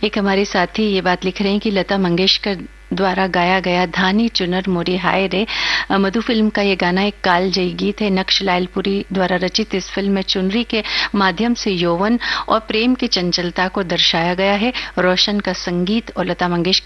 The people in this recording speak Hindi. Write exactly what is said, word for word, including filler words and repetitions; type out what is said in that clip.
एक हमारे साथी ये बात लिख रहे हैं कि लता मंगेशकर द्वारा गाया गया धानी चुनर मोरी हाय रे मधु फिल्म का ये गाना एक कालजयी गीत है। नक्श लालपुरी द्वारा रचित इस फिल्म में चुनरी के माध्यम से यौवन और प्रेम की चंचलता को दर्शाया गया है। रोशन का संगीत और लता मंगेशकर